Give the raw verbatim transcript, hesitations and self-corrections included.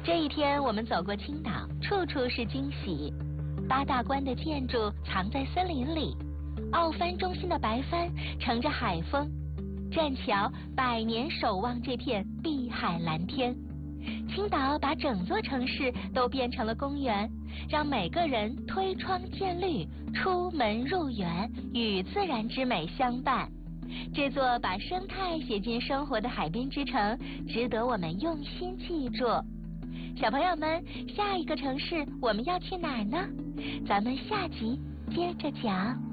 这一天，我们走过青岛，处处是惊喜。八大关的建筑藏在森林里，奥帆中心的白帆乘着海风，栈桥百年守望这片碧海蓝天。青岛把整座城市都变成了公园，让每个人推窗见绿，出门入园，与自然之美相伴。这座把生态写进生活的海边之城，值得我们用心记住。小朋友们，下一个城市我们要去哪儿呢？咱们下集接着讲。